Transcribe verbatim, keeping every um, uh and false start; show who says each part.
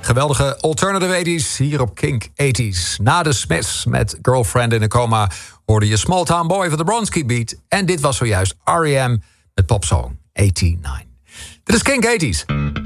Speaker 1: Geweldige alternative eighties hier op Kink eighties. Na de Smiths met Girlfriend in a Coma hoorde je Small Town Boy van de Bronski Beat. En dit was zojuist R E M met Popsong negenennegentig. Dit is Kink eighties.